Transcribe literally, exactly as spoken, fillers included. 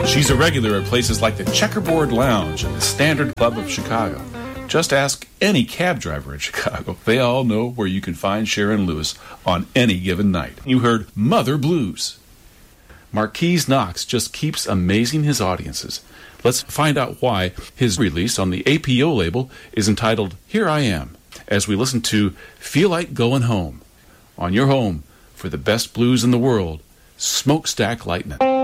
She's a regular at places like the Checkerboard Lounge and the Standard Club of Chicago. Just ask any cab driver in Chicago. They all know where you can find Sharon Lewis on any given night. You heard Mother Blues. Marquise Knox just keeps amazing his audiences. Let's find out why his release on the A P O label is entitled Here I Am, as we listen to Feel Like Going Home on your home for the best blues in the world, Smokestack Lightning.